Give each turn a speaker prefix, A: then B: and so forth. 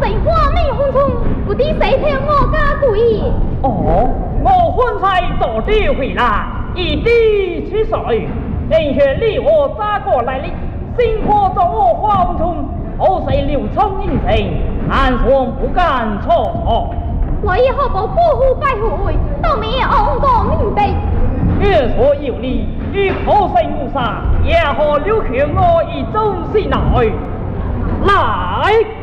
A: 谁花美红中，不敌谁听我家鬼。
B: 哦，我婚菜早地回来，一地去水，人却离我扎过来哩，辛苦做我花红中，后谁流冲应声，暗说不敢错错。
A: 我以后不不呼拜会，都没有我明白。
B: 越说有理，与口声无杀，也好留劝我一种心内来。